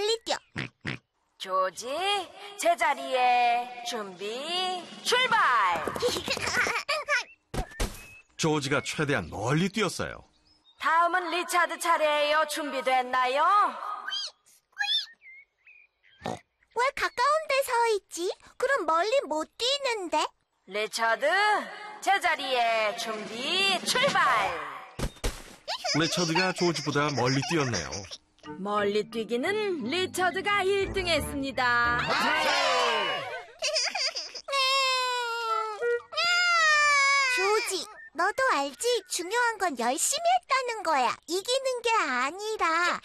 멀리 뛰어. 조지, 제자리에 준비, 출발! 조지가 최대한 멀리 뛰었어요. 다음은 리차드 차례예요. 준비됐나요? 왜 가까운 데 서 있지? 그럼 멀리 못 뛰는데? 리차드, 제자리에 준비, 출발! 리처드가 조지보다 멀리 뛰었네요. 멀리 뛰기는 리처드가 1등 했습니다. 조지, 너도 알지? 중요한 건 열심히 했다는 거야. 이기는 게 아니라.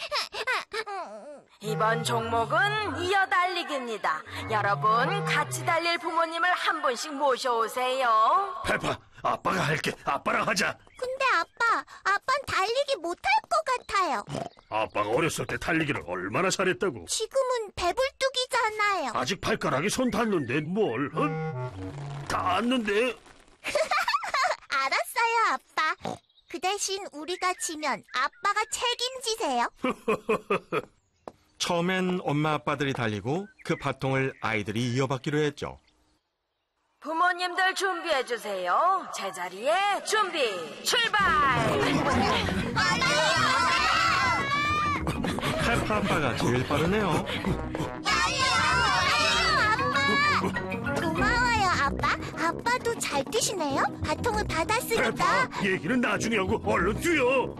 이번 종목은 이어달리기입니다. 여러분, 같이 달릴 부모님을 한 분씩 모셔오세요. 페파, 아빠가 할게. 아빠랑 하자. 근데 아빠는 달리기 못할 것 같아요. 아빠가 어렸을 때 달리기를 얼마나 잘했다고. 지금은 배불뚝이잖아요. 아직 발가락이 손 닿는데 뭘? 닿았는데? 알았어요, 아빠. 그 대신 우리가 지면 아빠가 책임지세요. 처음엔 엄마 아빠들이 달리고 그 바통을 아이들이 이어받기로 했죠. 부모님들 준비해주세요. 제자리에 준비, 출발! 페파 아빠가 제일 빠르네요. 고마워요, 아빠. 아빠도 잘 뛰시네요. 바통을 받았으니까. 페파, 얘기는 나중에 하고 얼른 뛰어.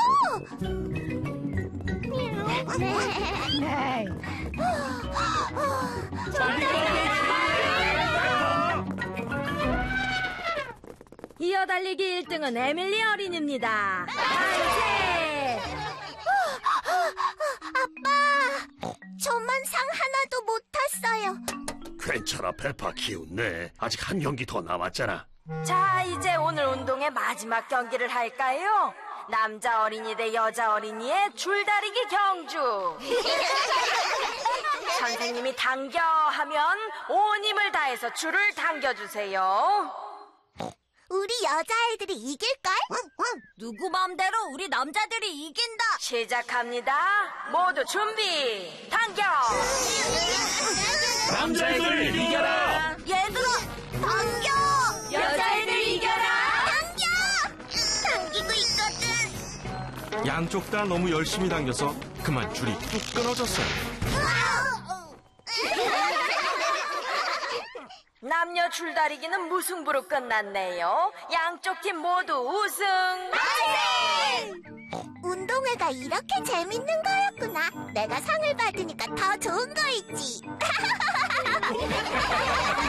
이어달리기 1등은 에밀리 어린입니다. 만세! 아빠, 저만 상 하나도 못 탔어요. 괜찮아, 페파. 기운내. 아직 한 경기 더 남았잖아. 자, 이제 오늘 운동의 마지막 경기를 할까요? 남자 어린이 대 여자 어린이의 줄다리기 경주. 선생님이 당겨 하면 온 힘을 다해서 줄을 당겨주세요. 우리 여자아이들이 이길걸? 누구 맘대로 우리 남자들이 이긴다. 시작합니다. 모두 준비, 당겨! 남자애들 이겨라! 얘들아, 당겨! 여자애들 이겨라! 당기고 있거든. 양쪽 다 너무 열심히 당겨서 그만 줄이 뚝 끊어졌어요. 남녀 줄다리기는 무승부로 끝났네요. 양쪽 팀 모두 우승! 운동회가 이렇게 재밌는 거였구나. 내가 상을 받으니까 더 좋은 거 있지.